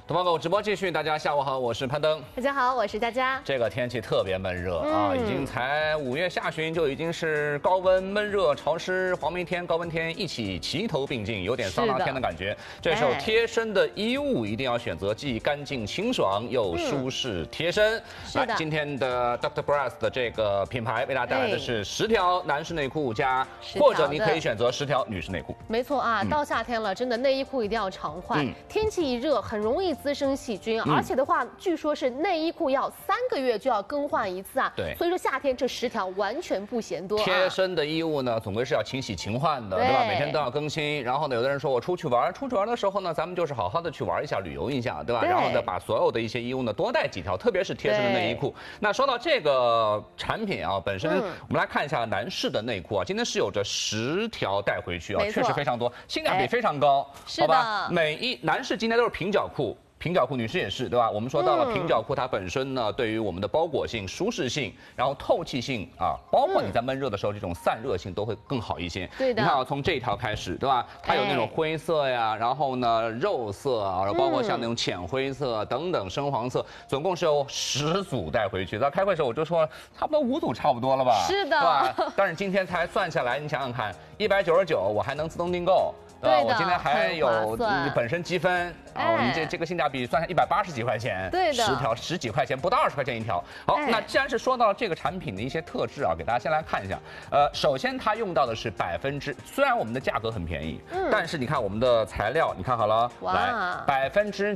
东方狗直播继续，大家下午好，我是攀登。 大家好，我是佳佳。 这个天气特别闷热啊，已经才5月下旬就已经是高温、闷热、潮湿、黄梅天、高温天一起齐头并进，有点桑拿天的感觉。这时候贴身的衣物一定要选择既干净清爽又舒适贴身。来，今天的 Dr. Bras 的这个品牌为大家带来的是10条男士内裤加，或者你可以选择10条女士内裤。 没错啊，到夏天了，真的内衣裤一定要常换。天气一热，很容易滋生细菌，而且的话，据说是内衣裤要3个月就要更换一次啊。 对， 所以说夏天这10条完全不嫌多。 贴身的衣物呢，总归是要勤洗勤换的，对吧？每天都要更新。然后呢，有的人说我出去玩的时候呢，咱们就是好好的去玩一下、旅游一下，对吧？然后呢，把所有的一些衣物呢多带几条，特别是贴身的内衣裤。那说到这个产品啊，本身我们来看一下男士的内裤啊，今天是有着10条带回去啊，确实非常多，性价比非常高，好吧？男士今天都是平角裤。平角裤，女士也是，对吧？我们说到了平角裤，它本身呢，对于我们的包裹性、舒适性，然后透气性啊，包括你在闷热的时候，这种散热性都会更好一些。 对的。 你看啊，从这一条开始，对吧？它有那种灰色呀，然后呢肉色啊，然后包括像那种浅灰色等等深黄色，总共是有10组带回去。在开会的时候我就说，差不多5组差不多了吧？ 是的， 对吧？但是今天才算下来，你想想看，199我还能自动订购。对吧？我今天还有本身积分啊，你这个性价比算下180几块钱， 对的 ，10条10几块钱，不到20块钱一条。好，那既然是说到这个产品的一些特质啊，给大家先来看一下。首先它用到的是虽然我们的价格很便宜，但是你看我们的材料，你看好了，来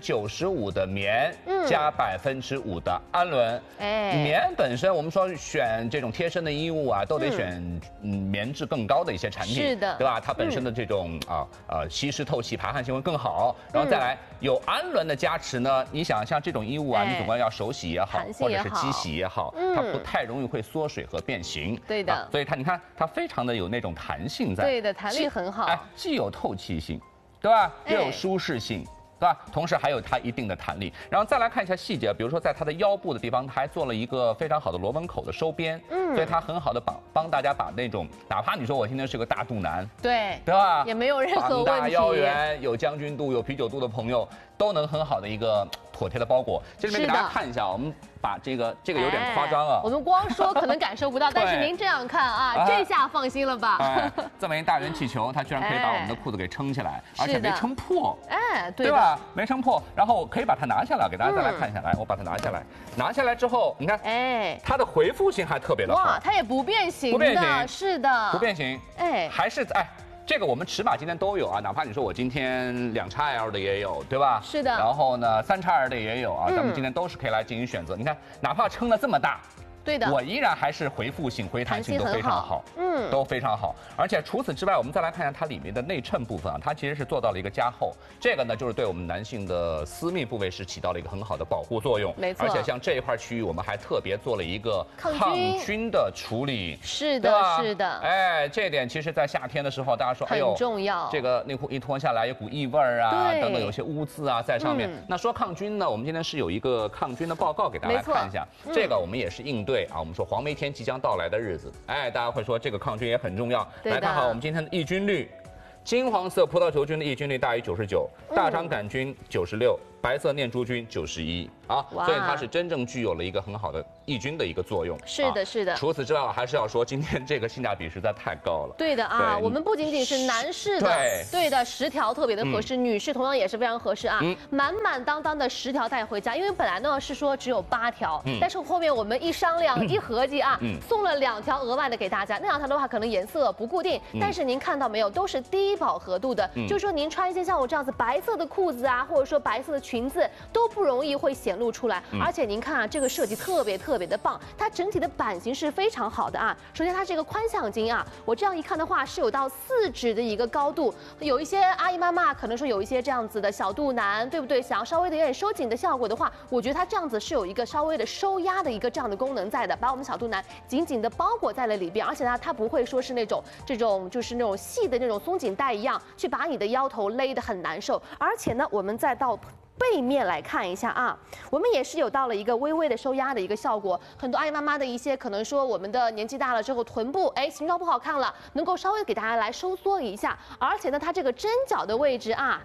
95%的棉加5%的氨纶。棉本身我们说选这种贴身的衣物啊，都得选棉质更高的一些产品， 是的， 对吧？它本身的这种吸湿透气、排汗性会更好，然后再来有氨纶的加持呢。你想像这种衣物啊，你总归要手洗也好，或者是机洗也好，它不太容易会缩水和变形。 对的， 所以你看它非常的有那种弹性在。 对的，弹力很好。 既有透气性，对吧？又有舒适性。对吧？同时还有它一定的弹力，然后再来看一下细节，比如说在它的腰部的地方，它还做了一个非常好的螺纹口的收边，所以它很好的帮大家把那种，哪怕你说我今天是个大肚腩，对吧？也没有任何问题。 膀大腰圆、有将军肚、有啤酒肚的朋友，都能很好的一个妥帖的包裹。这里面给大家看一下，我们把这个有点夸张啊， 我们光说可能感受不到，但是您这样看啊，这下放心了吧？ 这么一大圆气球，它居然可以把我们的裤子给撑起来，而且没撑破， 对吧？没撑破，然后可以把它拿下来，给大家再来看一下。来，我把它拿下来，拿下来之后，你看，它的回复性还特别的好， 哇，它也不变形，是的， 不变形，还是这个我们尺码今天都有啊，哪怕你说我今天2XL 的也有，对吧？ 是的。 然后呢，3XL 的也有啊，咱们今天都是可以来进行选择。你看，哪怕撑得这么大。 对的， 我依然还是回复性、回弹性都非常好，都非常好。而且除此之外，我们再来看一下它里面的内衬部分啊，它其实是做到了一个加厚，这个呢就是对我们男性的私密部位是起到了一个很好的保护作用。 没错， 而且像这一块区域，我们还特别做了一个抗菌的处理。 是的，是的。 这一点其实，在夏天的时候，大家说， 很重要， 这个内裤一脱下来有股异味啊，等等，有些污渍啊在上面。那说抗菌呢，我们今天是有一个抗菌的报告给大家看一下，这个我们也是应对啊，我们说黄梅天即将到来的日子，大家会说这个抗菌也很重要。来看好我们今天的抑菌率，金黄色葡萄球菌的抑菌率大于99%，大肠杆菌96%，白色念珠菌91啊，所以它是真正具有了一个很好的抑菌的一个作用。 是的，是的。 除此之外，我还是要说，今天这个性价比实在太高了。 对的啊，我们不仅仅是男士的，对的10条特别的合适，女士同样也是非常合适啊，满满当当的10条带回家。因为本来呢是说只有8条，但是后面我们一商量一合计啊，送了2条额外的给大家。那2条的话可能颜色不固定，但是您看到没有，都是低饱和度的，就是说您穿一些像我这样子白色的裤子啊，或者说白色的裙子都不容易会显露出来。而且您看啊，这个设计特别的棒，它整体的版型是非常好的啊。首先它这个宽向巾啊，我这样一看的话是有到4指的一个高度，有一些阿姨妈妈可能说有一些这样子的小肚腩，对不对？想要稍微的有点收紧的效果的话，我觉得它这样子是有一个稍微的收压的一个这样的功能在的，把我们小肚腩紧紧的包裹在了里边，而且呢，它不会说是那种就是那种细的那种松紧带一样，去把你的腰头勒得很难受。而且呢，我们再到背面来看一下啊，我们也是有到了一个微微的收压的一个效果。很多阿姨妈妈的一些可能说我们的年纪大了之后臀部形状不好看了，能够稍微给大家来收缩一下。而且呢，它这个针脚的位置啊。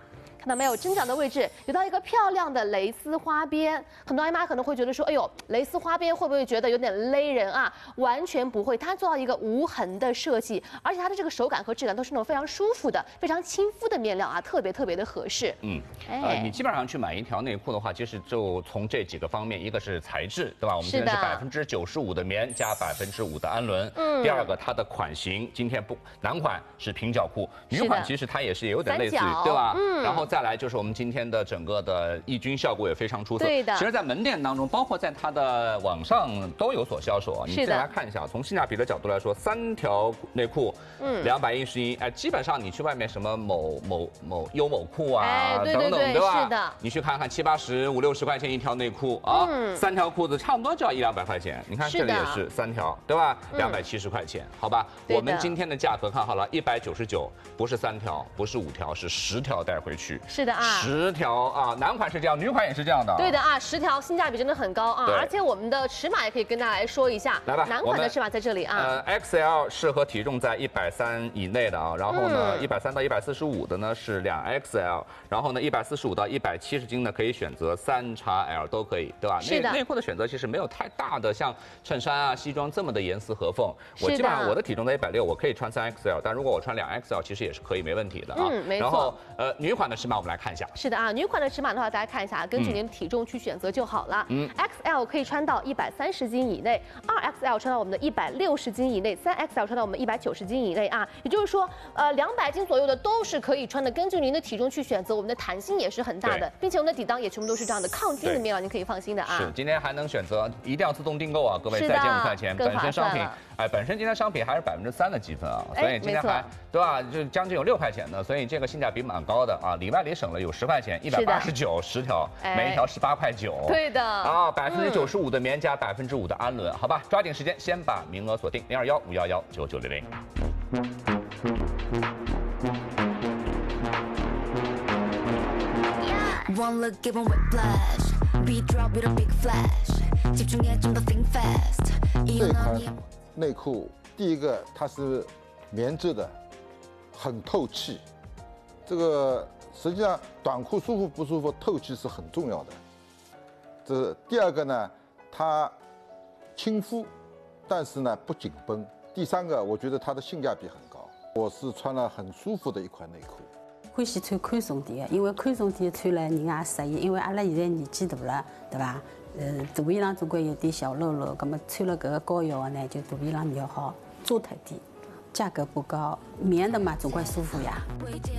看到没有，针脚的位置有到一个漂亮的蕾丝花边。很多爱妈可能会觉得说，哎呦，蕾丝花边会不会觉得有点勒人啊？完全不会，它做到一个无痕的设计，而且它的这个手感和质感都是那种非常舒服的、非常亲肤的面料啊，特别的合适。 你基本上去买一条内裤的话，其实就从这几个方面，一个是材质，对吧？我们现在是95%的棉加5%的氨纶。第二个它的款型，今天不男款是平角裤，女款其实它也是有点类似于，对吧？然后再来就是我们今天的整个的抑菌效果也非常出色。 对的。 其实，在门店当中，包括在它的网上都有所销售啊。你进来看一下，从性价比的角度来说，3条内裤，211，哎，基本上你去外面什么某优某库啊等等，对吧？是的。你去看看70、80、50、60块钱一条内裤啊，3条裤子差不多就要100-200块钱。你看这里也是3条，对吧？270块钱，好吧？我们今天的价格看好了，199，不是3条，不是5条，是10条带回去。 是的啊 ，10条啊，男款是这样，女款也是这样的。 对的啊，10条性价比真的很高啊，而且我们的尺码也可以跟大家来说一下。 来吧， 男款的尺码在这里啊。 XL 适合体重在130以内的啊，然后呢，130到145的呢是2XL，然后呢，145到170斤呢可以选择3XL 都可以，对吧？ 是的。 内裤的选择其实没有太大的，像衬衫啊、西装这么的严丝合缝。我基本上我的体重在160，我可以穿3XL，但如果我穿2XL，其实也是可以没问题的啊。 没错。 然后女款的尺码我们来看一下。 是的啊，女款的尺码的话，大家看一下，根据您的体重去选择就好了。XL 可以穿到130斤以内，2XL 穿到我们的160斤以内，3XL 穿到我们190斤以内啊。也就是说，200斤左右的都是可以穿的，根据您的体重去选择，我们的弹性也是很大的，并且我们的底裆也全部都是这样的抗菌的面料，您可以放心的啊。 是，今天还能选择，一定要自动订购啊，各位再减5块钱，本身商品，哎，本身今天商品还是3%的积分啊，所以今天还对吧？就将近有6块钱的，所以这个性价比蛮高的啊，里外里省了有10块钱，189 10条，每一条18.9块。 对的啊，95%的棉加5%的氨纶，好吧，抓紧时间先把名额锁定，021-511-9900。 One look, give 'em whiplash. Beat drop with a big flash. 集中眼，真的 think fast. 这款内裤，第一个它是棉质的，很透气。这个实际上短裤舒服不舒服，透气是很重要的。这第二个呢，它亲肤，但是呢不紧绷。第三个，我觉得它的性价比很高。我是穿了很舒服的一款内裤。 欢喜穿宽松点的，因为宽松点穿了人也适宜。因为阿拉现在年纪大了，对吧？大衣裳总归有点小露露，那么穿了搿个高腰的呢，就大衣裳比较好扎脱点，价格不高，棉的嘛总归舒服呀。